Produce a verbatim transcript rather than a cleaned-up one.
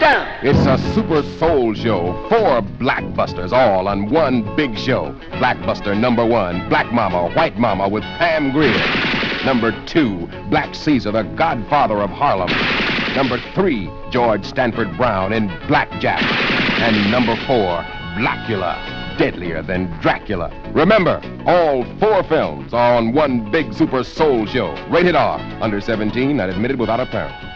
down. It's a super soul show. Four blackbusters all on one big show. Blackbuster number one, Black Mama, White Mama with Pam Grier. Number two, Black Caesar, the godfather of Harlem. Number three, George Stanford Brown in Blackjack. And number four, Blackula, deadlier than Dracula. Remember, all four films are on one big super soul show. Rated R, under seventeen and admitted without a parent.